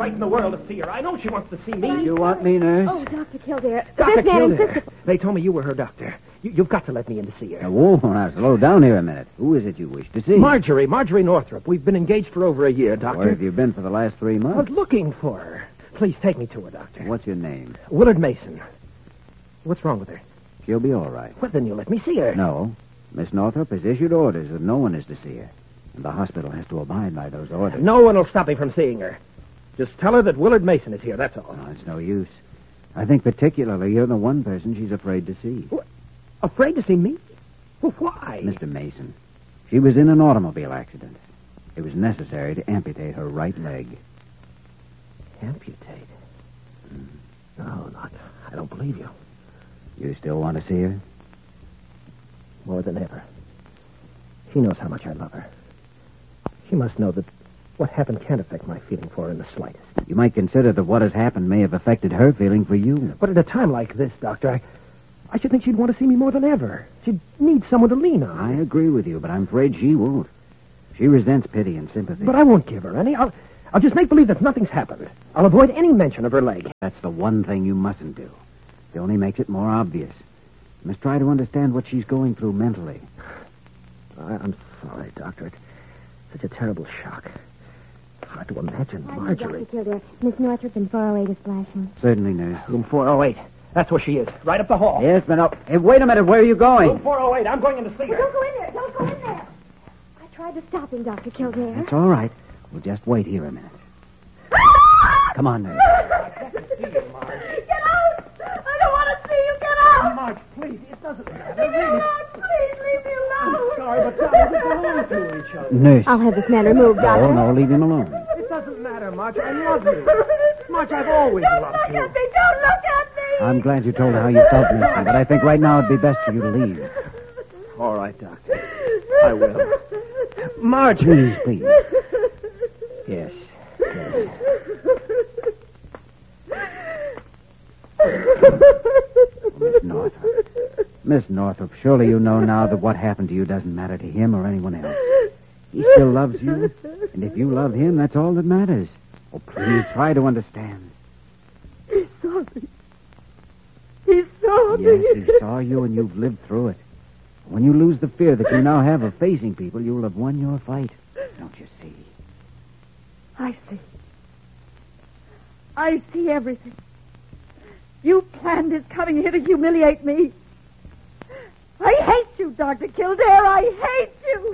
right in the world to see her. I know she wants to see me. You want me, nurse? Oh, Dr. Kildare. Dr. This man Kildare. insisted... They told me you were her doctor. You've got to let me in to see her. Now, whoa, now, slow down here a minute. Who is it you wish to see? Marjorie Northrop. We've been engaged for over a year, Doctor. Where have you been for the last 3 I was months? looking for her. Please take me to her, Doctor. What's your name? Willard Mason. What's wrong with her? She'll be all right. Well, then you let me see her. No. Miss Northrop has issued orders that no one is to see her. And the hospital has to abide by those orders. No one will stop me from seeing her. Just tell her that Willard Mason is here, that's all. No, it's no use. I think particularly you're the one person she's afraid to see. What? Afraid to see me? Well, why? Mr. Mason, she was in an automobile accident. It was necessary to amputate her right leg. Amputate? No, I don't believe you. You still want to see her? More than ever. She knows how much I love her. She must know that what happened can't affect my feeling for her in the slightest. You might consider that what has happened may have affected her feeling for you. But at a time like this, Doctor, I should think she'd want to see me more than ever. She'd need someone to lean on. I agree with you, but I'm afraid she won't. She resents pity and sympathy. But I won't give her any. I'll just make believe that nothing's happened. I'll avoid any mention of her leg. That's the one thing you mustn't do. It only makes it more obvious. You must try to understand what she's going through mentally. I'm sorry, Doctor. It's such a terrible shock. Hard to imagine Marjorie. Dr. Kildare, Miss Northrop in 408 is flashing. Certainly, nurse. Room 408. That's where she is. Right up the hall. Yes, but no. Hey, wait a minute. Where are you going? Room 408. I'm going in to see her. Don't go in there. Don't go in there. I tried to stop him, Dr. Kildare. That's all right. We'll just wait here a minute. Come on, nurse. Get out! I don't want to see you. Get out! Marge, please. It doesn't matter. Get out! Please leave me alone. I'm sorry, but darling, we belong to each other. Nurse. I'll have this man removed, Doctor. No, leave him alone. It doesn't matter, Marge. I love you. Marge, I've always Don't loved look you. at me! Don't look at me! I'm glad you told her how you felt, Nancy, but I think right now it'd be best for you to leave. All right, Doctor. I will. Marge. Please. Yes. Miss Northrop, surely you know now that what happened to you doesn't matter to him or anyone else. He still loves you, and if you love him, that's all that matters. Oh, please, try to understand. He saw me. He saw me. Yes, he saw you, and you've lived through it. When you lose the fear that you now have of facing people, you'll have won your fight. Don't you see? I see. I see everything. You planned his coming here to humiliate me. I hate you, Dr. Kildare. I hate you.